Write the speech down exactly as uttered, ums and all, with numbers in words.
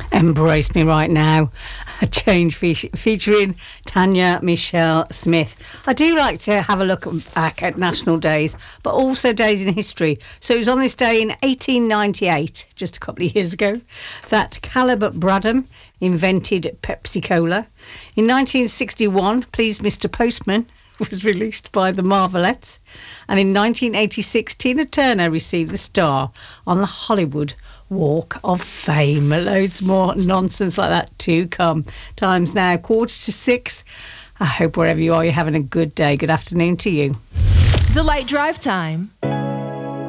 Embrace Me Right Now, a change fe- featuring Tanya Michelle Smith. I do like to have a look back at national days, but also days in history. So it was on this day in eighteen ninety-eight, just a couple of years ago, that Caleb Bradham invented Pepsi Cola. In nineteen sixty-one, Please Mister Postman was released by the Marvelettes. And in nineteen eighty-six, Tina Turner received the star on the Hollywood Walk of Fame. Loads more nonsense like that to come. Time's now quarter to six. I hope wherever you are, you're having a good day. Good afternoon to you. Delight Drive Time.